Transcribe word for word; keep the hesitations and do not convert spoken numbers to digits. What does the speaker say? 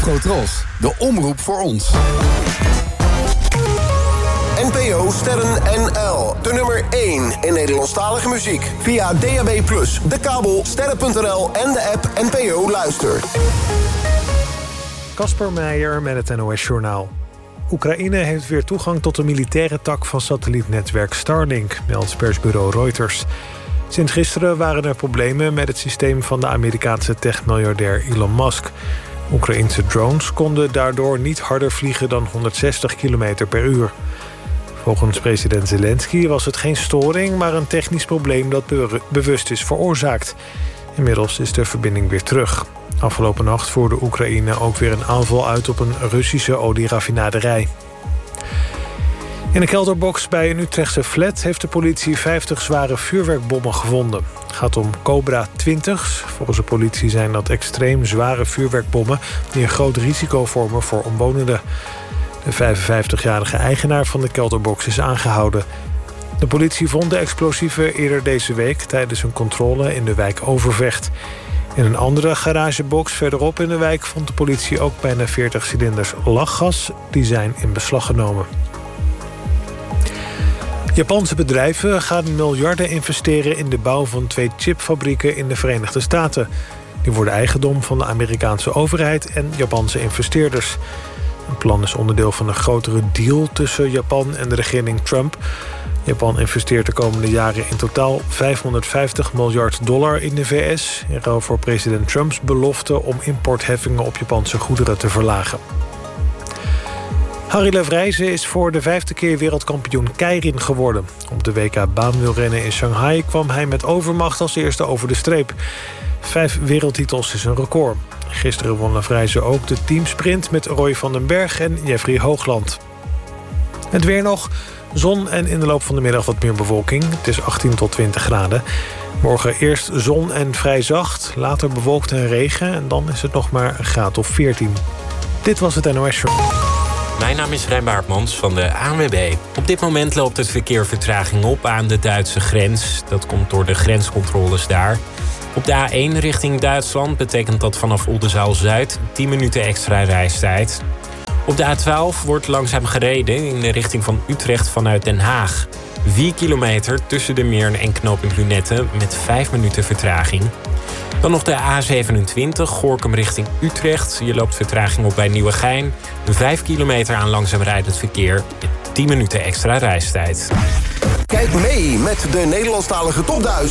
Afrotros, de omroep voor ons. N P O Sterren N L, de nummer één in Nederlandstalige muziek. Via D A B plus, de kabel, sterren punt n l en de app N P O Luister. Casper Meijer met het N O S-journaal. Oekraïne heeft weer toegang tot de militaire tak van satellietnetwerk Starlink, meldt persbureau Reuters. Sinds gisteren waren er problemen met het systeem van de Amerikaanse techmiljardair Elon Musk. Oekraïnse drones konden daardoor niet harder vliegen dan honderdzestig kilometer per uur. Volgens president Zelensky was het geen storing, maar een technisch probleem dat bewust is veroorzaakt. Inmiddels is de verbinding weer terug. Afgelopen nacht voerde Oekraïne ook weer een aanval uit op een Russische olieraffinaderij. In een kelderbox bij een Utrechtse flat heeft de politie vijftig zware vuurwerkbommen gevonden. Het gaat om Cobra twintig's. Volgens de politie zijn dat extreem zware vuurwerkbommen die een groot risico vormen voor omwonenden. De vijfenvijftigjarige eigenaar van de kelderbox is aangehouden. De politie vond de explosieven eerder deze week tijdens een controle in de wijk Overvecht. In een andere garagebox verderop in de wijk vond de politie ook bijna veertig cilinders lachgas. Die zijn in beslag genomen. Japanse bedrijven gaan miljarden investeren in de bouw van twee chipfabrieken in de Verenigde Staten. Die worden eigendom van de Amerikaanse overheid en Japanse investeerders. Het plan is onderdeel van een grotere deal tussen Japan en de regering Trump. Japan investeert de komende jaren in totaal vijfhonderdvijftig miljard dollar in de V S... in ruil voor president Trumps belofte om importheffingen op Japanse goederen te verlagen. Harry Lefrijzen is voor de vijfde keer wereldkampioen keirin geworden. Op de W K baanwielrennen in Shanghai kwam hij met overmacht als eerste over de streep. Vijf wereldtitels is een record. Gisteren won Lefrijzen ook de teamsprint met Roy van den Berg en Jeffrey Hoogland. Het weer nog. Zon en in de loop van de middag wat meer bewolking. Het is achttien tot twintig graden. Morgen eerst zon en vrij zacht. Later bewolkt en regen. En dan is het nog maar een graad of veertien. Dit was het N O S-journaal. Mijn naam is Rijn Baartmans van de A N W B. Op dit moment loopt het verkeer vertraging op aan de Duitse grens. Dat komt door de grenscontroles daar. Op de A één richting Duitsland betekent dat vanaf Oldenzaal-Zuid tien minuten extra reistijd. Op de A twaalf wordt langzaam gereden in de richting van Utrecht vanuit Den Haag. vier kilometer tussen de Meern en knooppunt Lunetten met vijf minuten vertraging. Dan nog de A zevenentwintig, Gorinchem richting Utrecht. Je loopt vertraging op bij Nieuwegein. vijf kilometer aan langzaam rijdend verkeer met tien minuten extra reistijd. Kijk mee met de Nederlandstalige Top duizend.